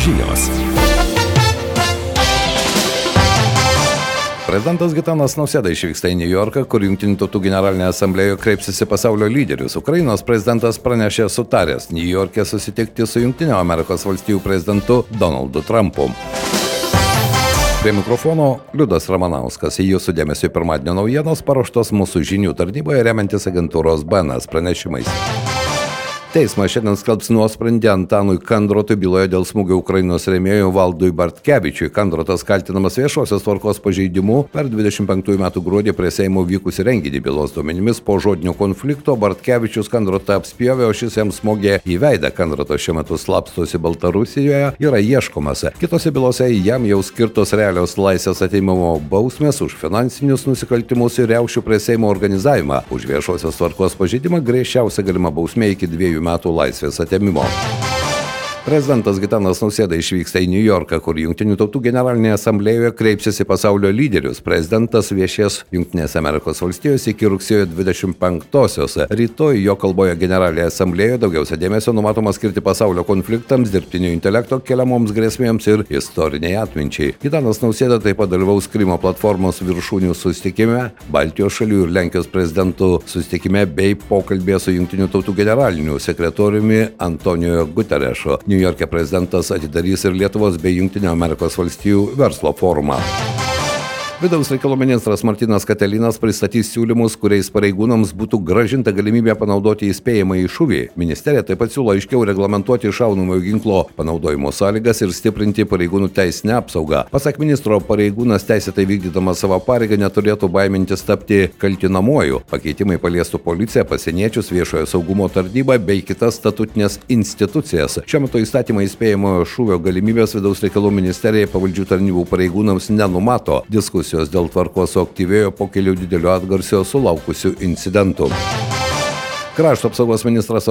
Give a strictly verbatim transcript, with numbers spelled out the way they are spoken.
Žinios. Prezidentas Gitanas Nausėda išvyksta į Niujorką, kur Jungtinių tautų generalinėje asamblėjoje kreipsis į pasaulio lyderius. Ukrainos prezidentas pranešė sutaręs Niujorke susitikti su Jungtinių Amerikos valstijų prezidentu Donaldu Trumpu. Prie mikrofono Liudas Ramanauskas. Į jūsų dėmesio pirmadienio naujienos paruoštos mūsų žinių tarnyboje remiantis agentūros B N S pranešimais. Teismas šiandien skelbs nuosprendį Antanui Kandrotui byloje dėl smūgio Ukrainos rėmėjui Valdui Bartkevičiui. Kandrotas kaltinamas viešosios tvarkos pažeidimu per dvidešimt penktųjų metų gruodį prie Seimo vykusį renginį. Bylos duomenimis po žodinio konflikto Bartkevičius Kandrotą apspjovė, o šis jam smogė į veidą. Kandrotas šiuo metu slapstosi Baltarusijoje, yra ieškomas. Kitose bylose jam jau skirtos realios laisvės atėmimo bausmės už finansinius nusikaltimus ir riaušių prie Seimo organizavimą. Už viešosios tvarkos pažeidimą griežčiausia galima bausmė iki dviejų metų laisvės atėmimo. Prezidentas Gitanas Nausėda išvyksta į Niujorką, kur Jungtinių tautų generalinėje asamblėjoje kreipsis į pasaulio lyderius. Prezidentas viešės Jungtinėse Amerikos valstijose iki rugsėjo dvidešimt penktosios. Rytoj jo kalboje generalinėje asamblėjoje daugiausia dėmesio numatoma skirti pasaulio konfliktams, dirbtinio intelekto keliamoms grėsmėms ir istoriniai atminčiai. Gitanas Nausėda taip pat dalyvaus Krymo platformos viršūnių susitikime, Baltijos šalių ir Lenkijos prezidentų susitikime bei pokalbėje su Jungtinių tautų generaliniu sekretoriumi Antonijo Guterešu. Niujorke prezidentas atidarys ir Lietuvos bei Jungtinių Amerikos valstijų verslo forumą. Vidaus reikalų ministras Martynas Katilinas pristatys siūlymus, kuriais pareigūnams būtų grąžinta galimybė panaudoti įspėjamąjį šūvį. Ministerija taip pat siūlo aiškiau reglamentuoti šaunamojo ginklo panaudojimo sąlygas ir stiprinti pareigūnų teisinę apsaugą. Pasak ministro, pareigūnas teisėtai vykdydamas savo pareigą neturėtų baimintis tapti kaltinamuoju. Pakeitimai paliestų policiją, pasieniečius, viešojo saugumo tarnybą bei kitas statutinės institucijas. Šiuo metu įstatymai įspėjamojo šūvio galimybės vidaus reikalų ministerijai pavaldžių tarnybų pareigūnams nenumato. Diskusijos dėl tvarkos suaktyvėjo po kelių didelio atgarsio sulaukusių incidentų. Krašto apsaugos ministras